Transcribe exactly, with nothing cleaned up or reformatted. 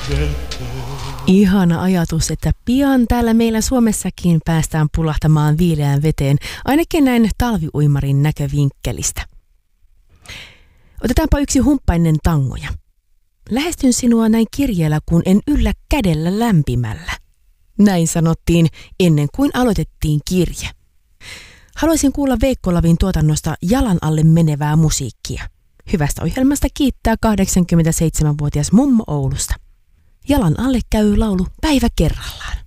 Ihana ajatus, että pian täällä meillä Suomessakin päästään pulahtamaan viileään veteen, ainakin näin talviuimarin näkövinkkelistä. Otetaanpa yksi humppainen tangoja. Lähestyn sinua näin kirjeellä, kun en yllä kädellä lämpimällä. Näin sanottiin ennen kuin aloitettiin kirje. Haluaisin kuulla Veikko Lavin tuotannosta jalan alle menevää musiikkia. Hyvästä ohjelmasta kiittää kahdeksankymmentäseitsemänvuotias mummo Oulusta. Jalan alle käy laulu päivä kerrallaan.